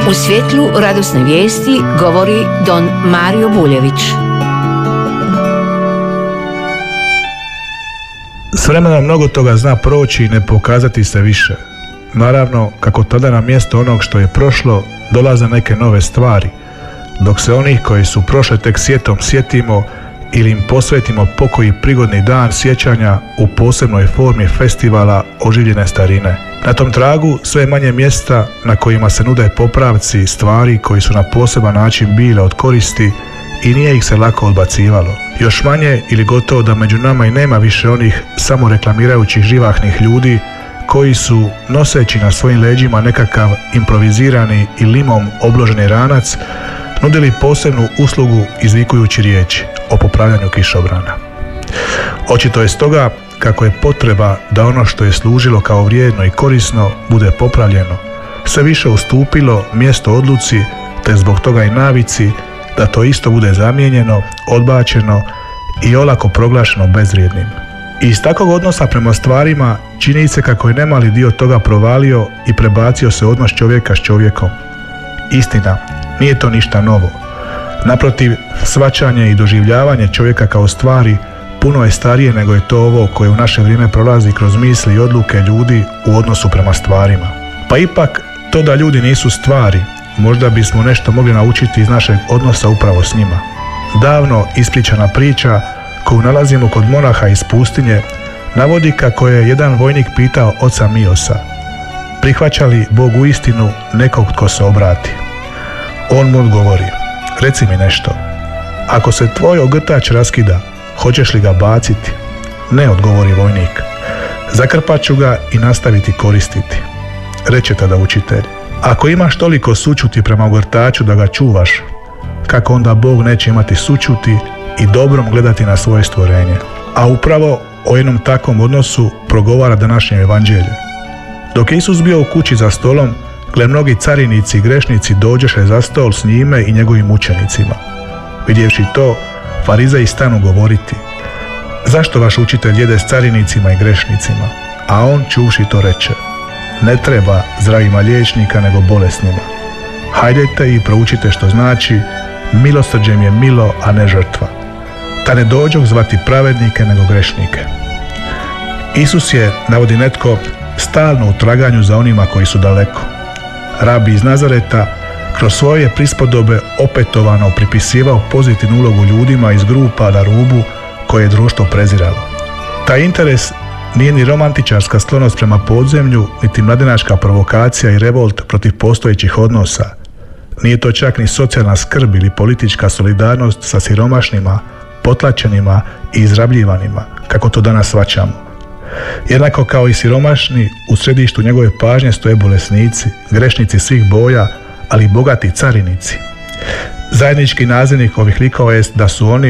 U svjetlu radosne vijesti govori don Mario Buljević. S vremenom mnogo toga zna proći i ne pokazati se više. Naravno, kako tada na mjesto onog što je prošlo dolaze neke nove stvari, dok se onih koji su prošle tek sjetom sjetimo ili im posvetimo pokoji prigodni dan sjećanja u posebnoj formi festivala oživljene starine. Na tom tragu sve manje mjesta na kojima se nude popravci stvari koji su na poseban način bile od koristi i nije ih se lako odbacivalo. Još manje ili gotovo da među nama i nema više onih samo reklamirajućih živahnih ljudi koji su, noseći na svojim leđima nekakav improvizirani i limom obloženi ranac, nudili posebnu uslugu izvikujući riječi o popravljanju kišobrana. Očito je stoga kako je potreba da ono što je služilo kao vrijedno i korisno bude popravljeno, sve više ustupilo mjesto odluci, te zbog toga i navici da to isto bude zamijenjeno, odbačeno i olako proglašeno bezvrijednim. I iz takvog odnosa prema stvarima čini se kako je nemali dio toga provalio i prebacio se odnos čovjeka s čovjekom. Istina, nije to ništa novo. Naprotiv, shvaćanje i doživljavanje čovjeka kao stvari puno je starije nego je to ovo koje u naše vrijeme prolazi kroz misli i odluke ljudi u odnosu prema stvarima. Pa ipak, to da ljudi nisu stvari, možda bismo nešto mogli naučiti iz našeg odnosa upravo s njima. Davno ispričana priča koju nalazimo kod monaha iz pustinje navodi kako je jedan vojnik pitao oca Miosa: prihvaća li Bog uistinu nekog tko se obrati? On mu odgovori: reci mi nešto, ako se tvoj ogrtač raskida, hoćeš li ga baciti? Ne, odgovori vojnik, zakrpat ću ga i nastaviti koristiti. Reče tada učitelj: ako imaš toliko sućuti prema ogrtaču da ga čuvaš, kako onda Bog neće imati sućuti i dobrom gledati na svoje stvorenje? A upravo o jednom takvom odnosu progovara današnje evanđelje. Dok je Isus bio u kući za stolom, gle mnogi carinici i grešnici dođeše za stol s njime i njegovim učenicima. Vidjevši to, farizeji stanu govoriti: zašto vaš učitelj jede s carinicima i grešnicima? A on, čuvši to, reče: ne treba zdravima liječnika nego bolesnima. Hajdete i proučite što znači milosrđem je milo, a ne žrtva. Ta ne dođoh zvati pravednike nego grešnike. Isus je, navodi netko, stalno u traganju za onima koji su daleko. Rabi iz Nazareta kroz svoje prispodobe opetovano pripisivao pozitivnu ulogu ljudima iz grupa na rubu koje je društvo preziralo. Taj interes nije ni romantičarska sklonost prema podzemlju, niti mladenačka provokacija i revolt protiv postojećih odnosa. Nije to čak ni socijalna skrb ili politička solidarnost sa siromašnima, potlačenima i izrabljivanima, kako to danas shvaćamo. Jednako kao i siromašni, u središtu njegove pažnje stoje bolesnici, grešnici svih boja, ali i bogati carinici. Zajednički nazivnik ovih likova jest da su oni,